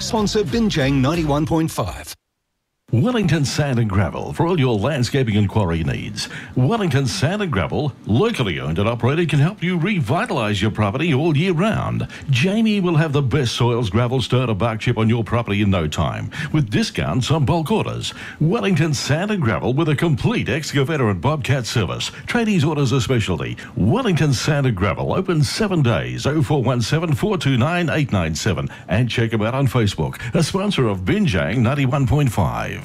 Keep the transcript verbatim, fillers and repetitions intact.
Sponsor Binjang ninety-one point five. Wellington Sand and Gravel for all your landscaping and quarry needs. Wellington Sand and Gravel, locally owned and operated, can help you revitalise your property all year round. Jamie will have the best soils, gravel, stone or bark chip on your property in no time, with discounts on bulk orders. Wellington Sand and Gravel with a complete excavator and bobcat service. Tradies orders a specialty. Wellington Sand and Gravel, open seven days. oh four one seven, four two nine, eight nine seven. And check them out on Facebook, a sponsor of Binjang ninety-one point five.